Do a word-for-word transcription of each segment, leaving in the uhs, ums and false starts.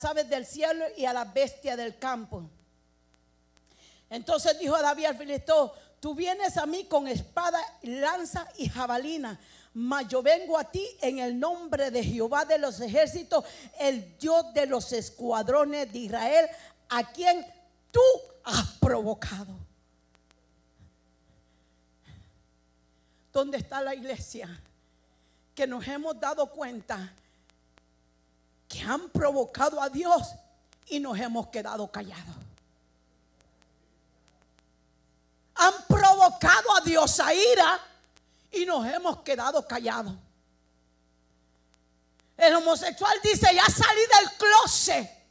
aves del cielo y a las bestias del campo. Entonces dijo David al filisteo: tú vienes a mí con espada, lanza y jabalina, mas yo vengo a ti en el nombre de Jehová de los ejércitos, el Dios de los escuadrones de Israel, a quien tú has provocado. ¿Dónde está la iglesia? Que nos hemos dado cuenta que han provocado a Dios y nos hemos quedado callados. Han provocado a Dios a ira y nos hemos quedado callados. El homosexual dice: ya salí del closet.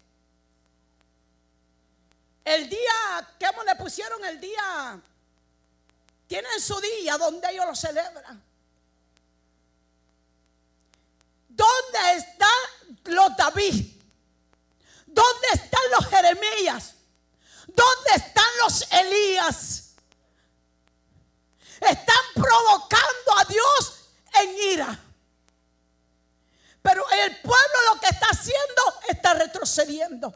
El día, ¿cómo le pusieron el día? Tienen su día donde ellos lo celebran. ¿Dónde están los David? ¿Dónde están los Jeremías? ¿Dónde están los Elías? Están provocando a Dios en ira. Pero el pueblo lo que está haciendo, está retrocediendo.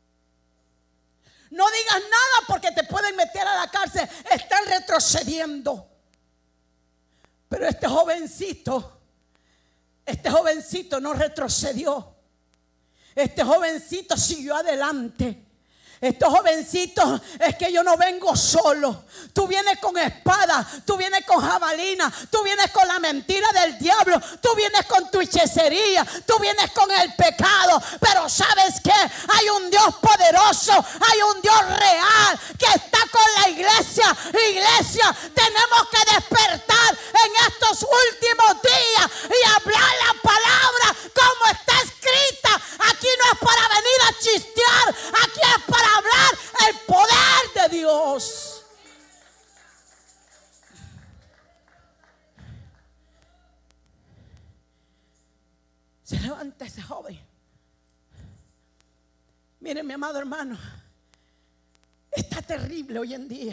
No digas nada porque te pueden meter a la cárcel. Están retrocediendo. Pero este jovencito, este jovencito no retrocedió. Este jovencito siguió adelante. Estos jovencitos, es que yo no vengo solo. Tú vienes con espada, tú vienes con jabalina, tú vienes con la mentira del diablo, tú vienes con tu hechicería, tú vienes con el pecado. Pero ¿sabes qué? Hay un Dios poderoso, hay un Dios real que está con la iglesia. Iglesia, tenemos que despertar en estos últimos días y hablar la palabra como está escrita. Aquí no es para venir a chistear, aquí es para hablar el poder de Dios. Se levanta ese joven. Miren, mi amado hermano, está terrible hoy en día.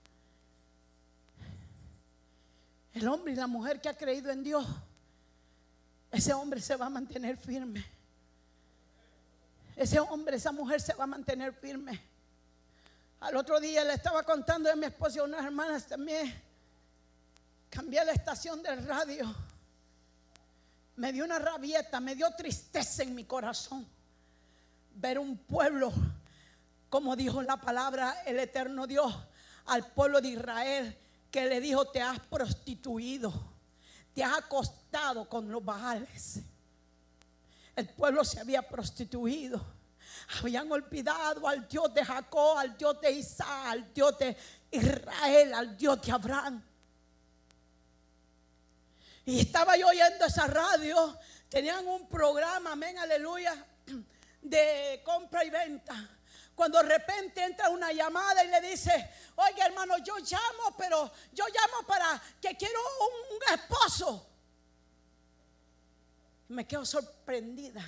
El hombre y la mujer que ha creído en Dios, ese hombre se va a mantener firme. Ese hombre, esa mujer se va a mantener firme. Al otro día le estaba contando a mi esposa y a unas hermanas también. Cambié la estación del radio. Me dio una rabieta, me dio tristeza en mi corazón ver un pueblo, como dijo la palabra el eterno Dios al pueblo de Israel, que le dijo: te has prostituido, te has acostado con los baales. El pueblo se había prostituido. Habían olvidado al Dios de Jacob, al Dios de Isaac, al Dios de Israel, al Dios de Abraham. Y estaba yo oyendo esa radio. Tenían un programa, amén, aleluya, de compra y venta. Cuando de repente entra una llamada y le dice: oye, hermano, yo llamo, pero yo llamo para que quiero un, un esposo. Me quedo sorprendida.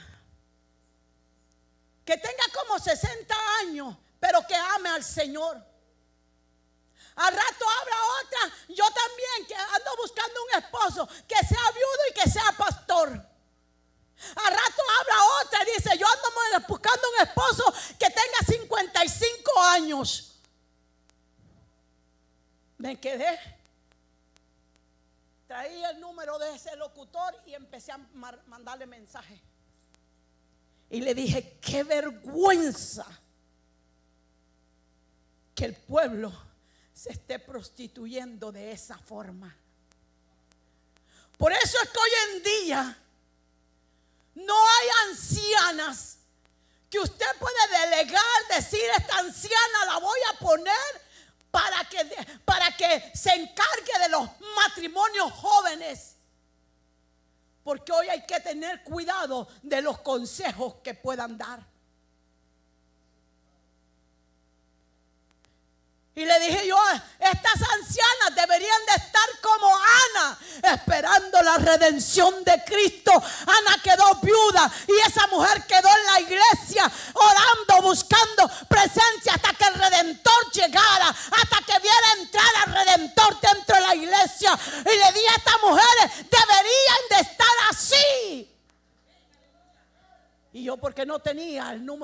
Que tenga como sesenta años, pero que ame al Señor. Al rato habrá otra, yo también, que ando buscando un esposo que sea viudo y que sea pastor. Al rato habrá otra y dice: yo ando buscando un esposo que tenga cincuenta y cinco años. Me quedé. Traí el número de ese locutor y empecé a mandarle mensaje. Y le dije: qué vergüenza que el pueblo se esté prostituyendo de esa forma. Por eso es que hoy en día no hay ancianas que usted puede delegar, decir: esta anciana la voy a poner para que, para que se encargue de los matrimonios jóvenes. Porque hoy hay que tener cuidado de los consejos que puedan dar. Y le dije yo: estas ancianas deberían de estar como Ana, esperando la redención de Cristo. Ana quedó viuda y esa mujer quedó en la iglesia